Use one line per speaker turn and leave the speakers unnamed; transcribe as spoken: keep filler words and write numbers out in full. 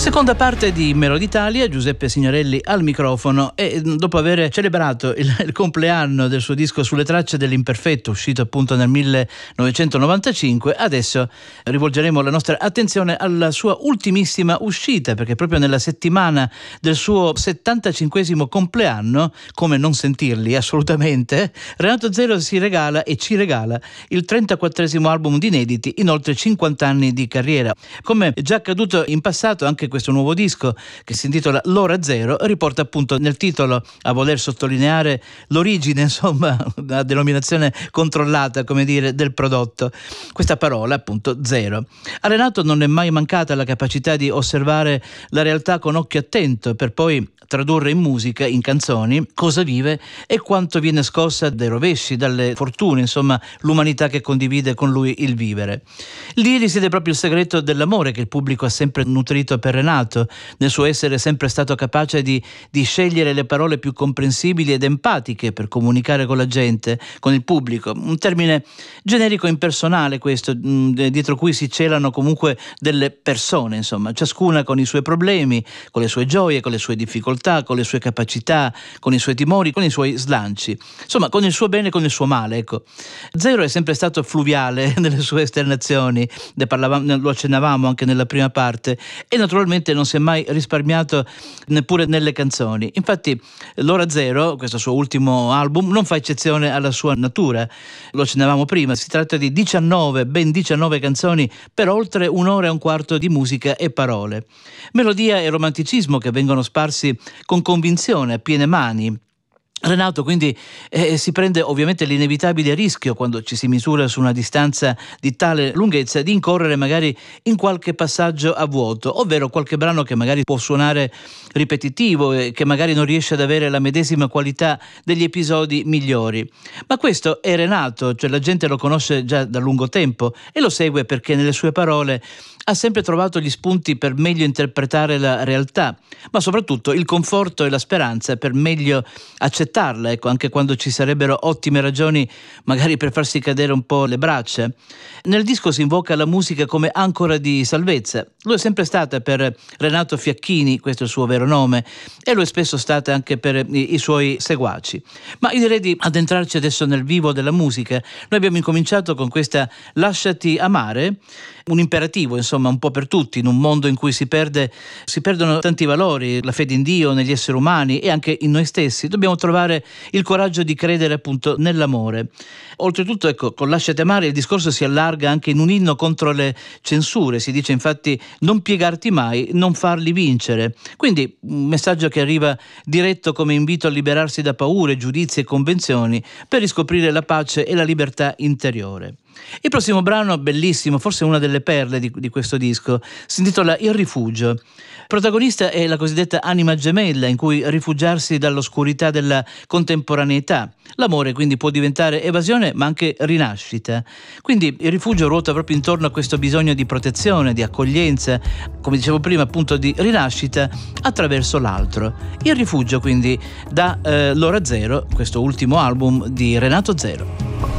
Seconda parte di Meloditalia, Giuseppe Signorelli al microfono, e dopo aver celebrato il, il compleanno del suo disco Sulle tracce dell'imperfetto, uscito appunto nel millenovecentonovantacinque, adesso rivolgeremo la nostra attenzione alla sua ultimissima uscita, perché proprio nella settimana del suo settantacinquesimo compleanno, come non sentirli assolutamente, Renato Zero si regala e ci regala il trentaquattresimo album di inediti in oltre cinquanta anni di carriera. Come già accaduto in passato, anche questo nuovo disco, che si intitola L'Ora Zero, riporta appunto nel titolo, a voler sottolineare l'origine, insomma, la denominazione controllata, come dire, del prodotto, questa parola appunto zero. A Renato non è mai mancata la capacità di osservare la realtà con occhio attento per poi tradurre in musica, in canzoni, cosa vive e quanto viene scossa dai rovesci, dalle fortune, insomma, l'umanità che condivide con lui il vivere. Lì risiede proprio il segreto dell'amore che il pubblico ha sempre nutrito per Renato, nel suo essere sempre stato capace di, di scegliere le parole più comprensibili ed empatiche per comunicare con la gente, con il pubblico. Un termine generico impersonale questo, dietro cui si celano comunque delle persone, insomma, ciascuna con i suoi problemi, con le sue gioie, con le sue difficoltà, con le sue capacità, con i suoi timori, con i suoi slanci, insomma con il suo bene e con il suo male, ecco. Zero è sempre stato fluviale nelle sue esternazioni, ne parlavamo, lo accennavamo anche nella prima parte, e naturalmente non si è mai risparmiato neppure nelle canzoni. Infatti L'Ora Zero, questo suo ultimo album, non fa eccezione alla sua natura, lo accennavamo prima, si tratta di diciannove, ben diciannove canzoni per oltre un'ora e un quarto di musica e parole, melodia e romanticismo che vengono sparsi con convinzione, a piene mani. Renato quindi eh, si prende ovviamente l'inevitabile rischio, quando ci si misura su una distanza di tale lunghezza, di incorrere magari in qualche passaggio a vuoto, ovvero qualche brano che magari può suonare ripetitivo e che magari non riesce ad avere la medesima qualità degli episodi migliori. Ma questo è Renato, cioè la gente lo conosce già da lungo tempo e lo segue perché nelle sue parole ha sempre trovato gli spunti per meglio interpretare la realtà, ma soprattutto il conforto e la speranza per meglio accettarla, ecco, anche quando ci sarebbero ottime ragioni magari per farsi cadere un po' le braccia. Nel disco si invoca la musica come ancora di salvezza. Lo è sempre stata per Renato Fiacchini, questo è il suo vero nome, e lo è spesso stata anche per i, i suoi seguaci. Ma io direi di addentrarci adesso nel vivo della musica. Noi abbiamo incominciato con questa Lasciati amare, un imperativo, insomma, un po' per tutti, in un mondo in cui si perde, si perdono tanti valori, la fede in Dio, negli esseri umani e anche in noi stessi. Dobbiamo trovare il coraggio di credere appunto nell'amore. Oltretutto, ecco, con Lasciati amare il discorso si allarga anche in un inno contro le censure. Si dice infatti non piegarti mai, non farli vincere. Quindi un messaggio che arriva diretto come invito a liberarsi da paure, giudizi e convenzioni per riscoprire la pace e la libertà interiore. Il prossimo brano, bellissimo, forse una delle perle di, di questo disco, si intitola Il rifugio. Protagonista è la cosiddetta anima gemella, in cui rifugiarsi dall'oscurità della contemporaneità. L'amore quindi può diventare evasione ma anche rinascita. Quindi il rifugio ruota proprio intorno a questo bisogno di protezione, di accoglienza, come dicevo prima appunto di rinascita attraverso l'altro. Il rifugio quindi da eh, L'Ora Zero, questo ultimo album di Renato Zero.